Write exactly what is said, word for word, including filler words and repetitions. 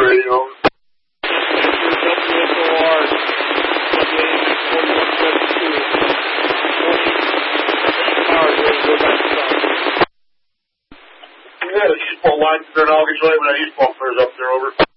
radio, over. Yeah, the east pole line, they're an August way when that east pole clears up there, over.